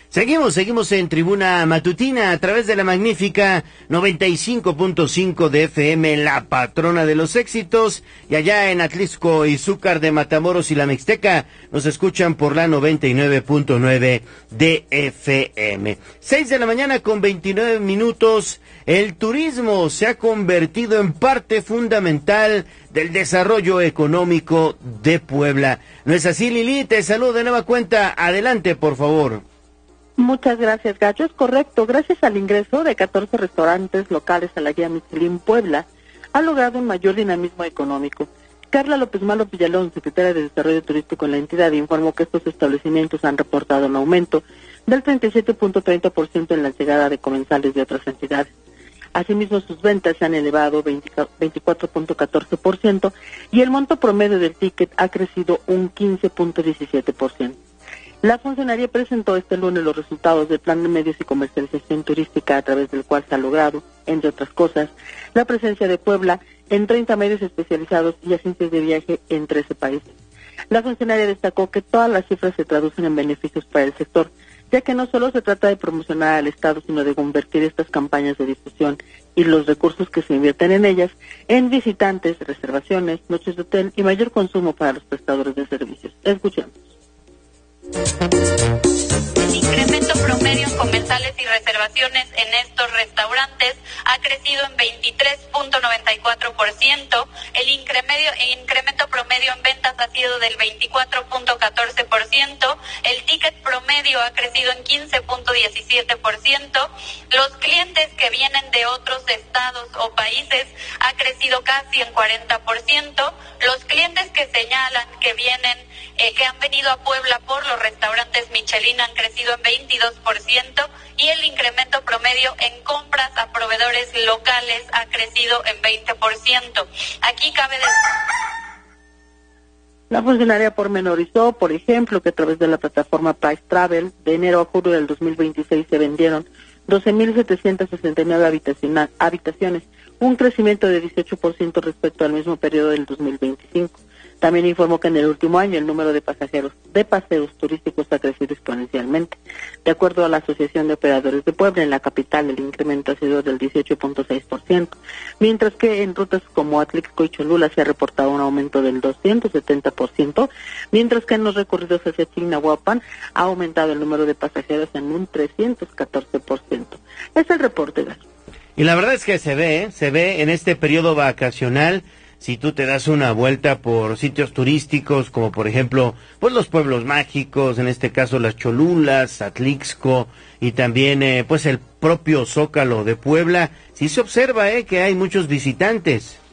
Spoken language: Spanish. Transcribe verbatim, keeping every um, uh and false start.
Seguimos, seguimos en Tribuna Matutina a través de la magnífica noventa y cinco punto cinco de F M, la patrona de los éxitos, y allá en Atlixco, Izúcar de Matamoros y la Mixteca nos escuchan por la noventa y nueve punto nueve de F M. Seis de la mañana con veintinueve minutos. El turismo se ha convertido en parte fundamental del desarrollo económico de Puebla. ¿No es así, Lili? Te saludo de nueva cuenta. Adelante, por favor. Muchas gracias, Gacho. Es correcto. Gracias al ingreso de catorce restaurantes locales a la guía Michelin Puebla, ha logrado un mayor dinamismo económico. Carla López Malo Villalón, secretaria de Desarrollo Turístico en la entidad, informó que estos establecimientos han reportado un aumento del treinta y siete punto treinta por ciento en la llegada de comensales de otras entidades. Asimismo, sus ventas se han elevado veinticuatro punto catorce por ciento y el monto promedio del ticket ha crecido un quince punto diecisiete por ciento. La funcionaria presentó este lunes los resultados del Plan de Medios y Comercialización Turística, a través del cual se ha logrado, entre otras cosas, la presencia de Puebla en treinta medios especializados y agencias de viaje en trece países. La funcionaria destacó que todas las cifras se traducen en beneficios para el sector, ya que no solo se trata de promocionar al Estado, sino de convertir estas campañas de difusión y los recursos que se invierten en ellas en visitantes, reservaciones, noches de hotel y mayor consumo para los prestadores de servicios. Escuchemos. El incremento promedio en comensales y reservaciones en estos restaurantes ha crecido en veintitrés punto noventa y cuatro por ciento. El incremento, el incremento promedio en ventas ha sido del veinticuatro punto catorce por ciento. El ticket promedio ha crecido en quince punto diecisiete por ciento. Los clientes que vienen de otros estados o países ha crecido casi en cuarenta por ciento. Los clientes que señalan que vienen Eh, que han venido a Puebla por los restaurantes Michelin han crecido en veintidós por ciento y el incremento promedio en compras a proveedores locales ha crecido en veinte por ciento. Aquí cabe destacar. La funcionaria pormenorizó, por ejemplo, que a través de la plataforma Price Travel, de enero a julio del dos mil veintiséis se vendieron doce mil setecientas sesenta y nueve habitaciones, un crecimiento de dieciocho por ciento respecto al mismo periodo del dos mil veinticinco. También informó que en el último año el número de pasajeros de paseos turísticos ha crecido exponencialmente. De acuerdo a la Asociación de Operadores de Puebla, en la capital el incremento ha sido del dieciocho punto seis por ciento, mientras que en rutas como Atlixco y Cholula se ha reportado un aumento del doscientos setenta por ciento, mientras que en los recorridos hacia Chignahuapan ha aumentado el número de pasajeros en un trescientos catorce por ciento. Es el reporte, Gas. Y la verdad es que se ve, ¿eh? se ve en este periodo vacacional. Si tú te das una vuelta por sitios turísticos, como por ejemplo, pues los pueblos mágicos, en este caso las Cholulas, Atlixco, y también eh, pues el propio Zócalo de Puebla, sí se observa eh, que hay muchos visitantes.